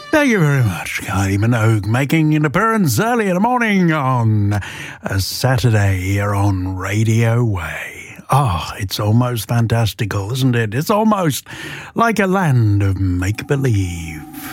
Thank you very much, Kylie Minogue, making an appearance early in the morning on a Saturday here on Radio Way. It's almost fantastical, isn't it? It's almost like a land of make-believe.